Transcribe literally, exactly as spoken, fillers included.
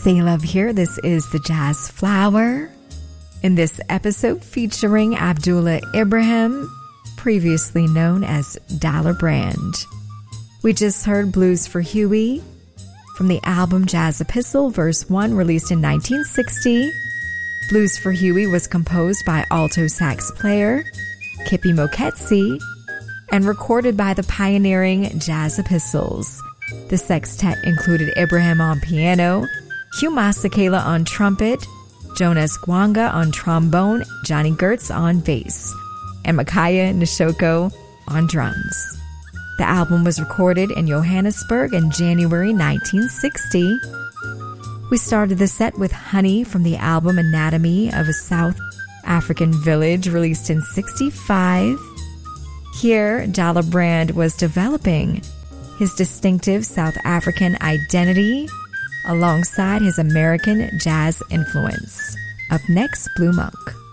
C Love here. This is the Jazz Flower. In this episode featuring Abdullah Ibrahim, previously known as Dollar Brand. We just heard Blues for Huey from the album Jazz Epistle, verse one, released in nineteen sixty. Blues for Huey was composed by alto sax player Kippy Moeketsi and recorded by the pioneering Jazz Epistles. The sextet included Ibrahim on piano, Hugh Masekela on trumpet, Jonas Gwanga on trombone, Johnny Gertz on bass, and Makaya Nshoko on drums. The album was recorded in Johannesburg in January nineteen sixty. We started the set with Honey from the album Anatomy of a South African Village, released in sixty-five. Here, Dollar Brand was developing his distinctive South African identity alongside his American jazz influence. Up next, Blue Monk.